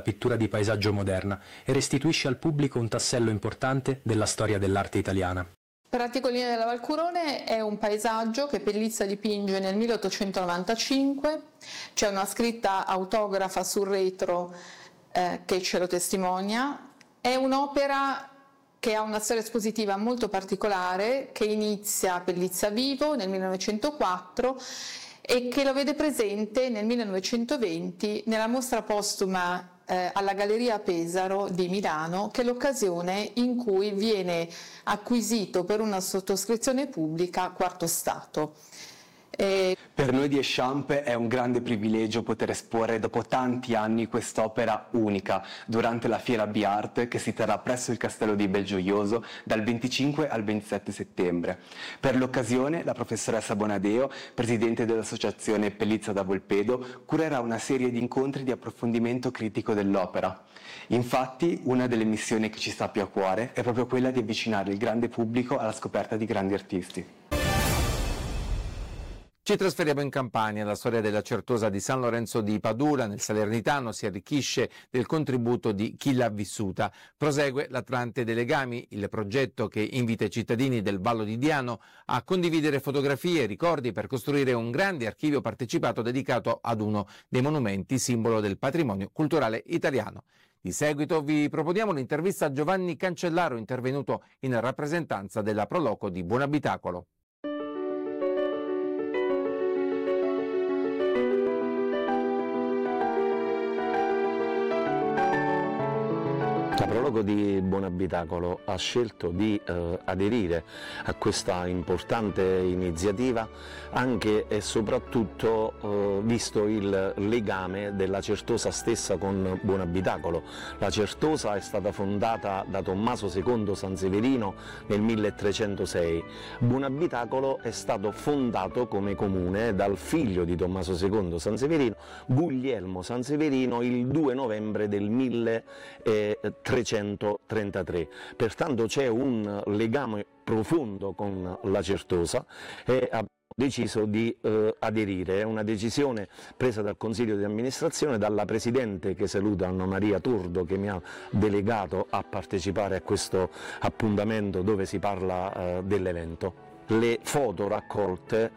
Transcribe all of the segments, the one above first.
pittura di paesaggio moderna e restituisce al pubblico un tassello importante della storia dell'arte italiana. Paraticolina della Valcurone è un paesaggio che Pellizza dipinge nel 1895, c'è una scritta autografa sul retro che ce lo testimonia. È un'opera che ha una storia espositiva molto particolare, che inizia a Pellizza vivo nel 1904 e che lo vede presente nel 1920 nella mostra postuma alla Galleria Pesaro di Milano, che è l'occasione in cui viene acquisito per una sottoscrizione pubblica Quarto Stato. Per noi di Echamp è un grande privilegio poter esporre dopo tanti anni quest'opera unica durante la Fiera B-Art che si terrà presso il Castello di Belgioioso dal 25 al 27 settembre. Per l'occasione la professoressa Bonadeo, presidente dell'associazione Pellizza da Volpedo, curerà una serie di incontri di approfondimento critico dell'opera. Infatti una delle missioni che ci sta più a cuore è proprio quella di avvicinare il grande pubblico alla scoperta di grandi artisti. Ci trasferiamo in Campania. La storia della Certosa di San Lorenzo di Padula nel Salernitano si arricchisce del contributo di chi l'ha vissuta. Prosegue l'Atlante dei Legami, il progetto che invita i cittadini del Vallo di Diano a condividere fotografie e ricordi per costruire un grande archivio partecipato dedicato ad uno dei monumenti simbolo del patrimonio culturale italiano. Di seguito vi proponiamo l'intervista a Giovanni Cancellaro, intervenuto in rappresentanza della Proloco di Buonabitacolo. La Proloco di Buonabitacolo ha scelto di aderire a questa importante iniziativa anche e soprattutto visto il legame della Certosa stessa con Buonabitacolo. La Certosa è stata fondata da Tommaso II Sanseverino nel 1306. Buonabitacolo è stato fondato come comune dal figlio di Tommaso II Sanseverino, Guglielmo Sanseverino, il 2 novembre del 1333. Pertanto c'è un legame profondo con la Certosa e abbiamo deciso di aderire. È una decisione presa dal Consiglio di amministrazione, dalla Presidente, che saluto, Anna Maria Turdo, che mi ha delegato a partecipare a questo appuntamento dove si parla dell'evento. Le foto raccolte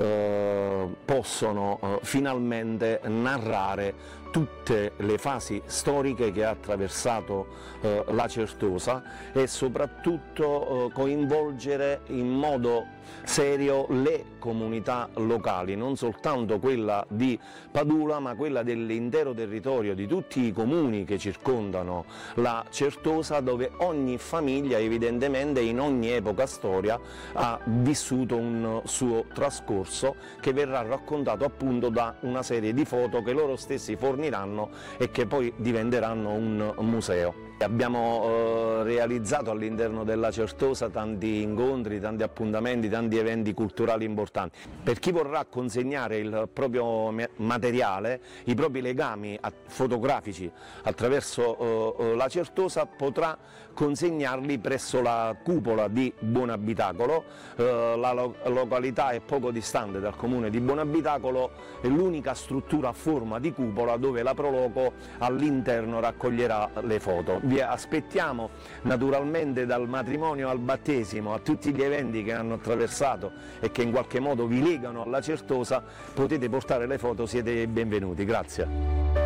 possono finalmente narrare tutte le fasi storiche che ha attraversato la Certosa e soprattutto coinvolgere in modo serio le comunità locali, non soltanto quella di Padula ma quella dell'intero territorio, di tutti i comuni che circondano la Certosa, dove ogni famiglia evidentemente in ogni epoca storia ha vissuto un suo trascorso che verrà raccontato appunto da una serie di foto che loro stessi forniranno e che poi diventeranno un museo. Abbiamo realizzato all'interno della Certosa tanti incontri, tanti appuntamenti, tanti eventi culturali importanti. Per chi vorrà consegnare il proprio materiale, i propri legami fotografici attraverso la Certosa, potrà consegnarli presso la cupola di Buonabitacolo. La località è poco distante dal comune di Buonabitacolo, è l'unica struttura a forma di cupola dove la Proloco all'interno raccoglierà le foto. Vi aspettiamo naturalmente dal matrimonio al battesimo, a tutti gli eventi che hanno attraversato e che in qualche modo vi legano alla Certosa. Potete portare le foto, siete benvenuti. Grazie.